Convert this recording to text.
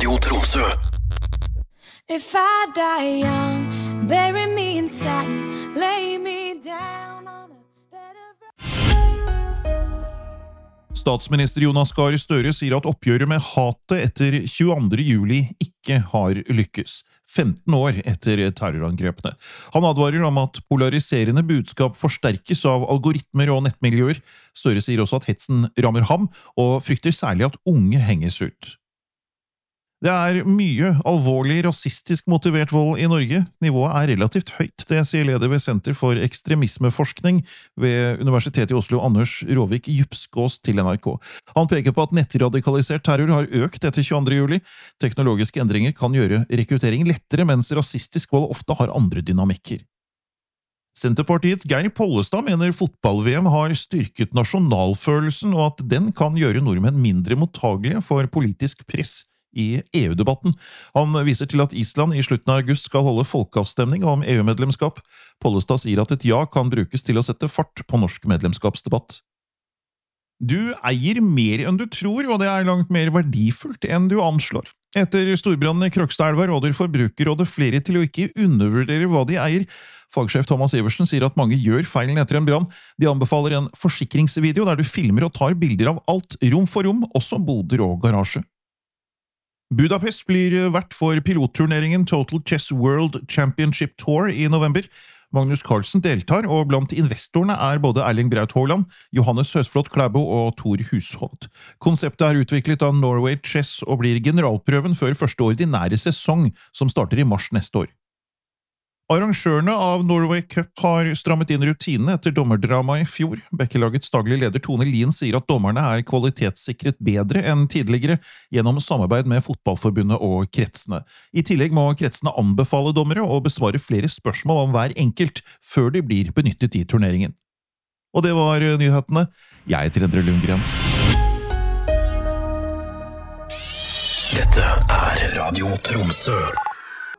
Radio Tromsø. If I die young, bury me in satin, lay me down on a bed of... Statsminister Jonas Gahr Støre sier at oppgjøret med hatet etter 22. juli ikke har lykkes. 15 år etter terrorangrepene. Han advarer om at polariserende budskap forsterkes av algoritmer og nettmiljøer. Støre sier også at hetsen rammer ham, og frykter særlig at unge henges ut. Det er mye alvorlig rasistisk motivert vold i Norge. Nivået er relativt høyt, det sier leder ved Senter for ekstremismeforskning ved Universitetet i Oslo, Anders Råvik Djupskås til NRK. Han peker på at nettradikalisert terror har økt etter 22. juli. Teknologiske endringer kan gjøre rekruttering lettere, mens rasistisk vold ofte har andre dynamikker. Senterpartiets Geir Pollestad mener fotball-VM har styrket nasjonalfølelsen, og at den kan gjøre nordmenn mindre mottagelige for politisk press i EU-debatten. Han viser til at Island i slutten av august skal holde folkeavstemning om EU-medlemskap. Pollestad sier at et ja kan brukes til å sette fart på norsk medlemskapsdebatt. Du eier mer enn du tror, og det er langt mer verdifullt enn du anslår. Etter storbrannen i Krokstadelva råder Forbrukerrådet flere til å ikke undervurdere hva de eier. Fagsjef Thomas Iversen sier at mange gjør feilen etter en brann. De anbefaler en forsikringsvideo der du filmer og tar bilder av alt, rom for rom, også boder og garasje. Budapest blir vert for pilotturneringen Total Chess World Championship Tour i november. Magnus Carlsen deltar, og blant investorene er både Erling Braut Haaland, Johannes Høsflot Klæbo og Thor Hushovd. Konseptet er utviklet av Norway Chess og blir generalprøven før første ordinære sesong, som starter i mars neste år. Arrangørene av Norway Cup har strammet inn rutinene etter dommerdrama i fjor. Bekkelagets daglig leder Tone Lien sier at dommerne er kvalitetssikret bedre enn tidligere gjennom samarbeid med fotballforbundet og kretsene. I tillegg må kretsene anbefale dommere og besvare flere spørsmål om hver enkelt før de blir benyttet i turneringen. Og det var nyhetene. Jeg heter Endre Lundgren. Dette er Radio Tromsø.